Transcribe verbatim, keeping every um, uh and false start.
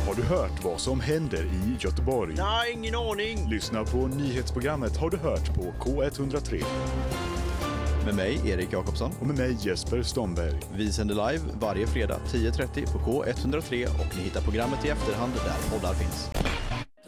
Har du hört vad som händer i Göteborg? Nej, ingen aning. Lyssna på nyhetsprogrammet Har du hört på K ett noll tre. Med mig, Erik Jakobsson. Och med mig, Jesper Stomberg. Vi sänder live varje fredag tio trettio på K ett noll tre och ni hittar programmet i efterhand där poddar finns.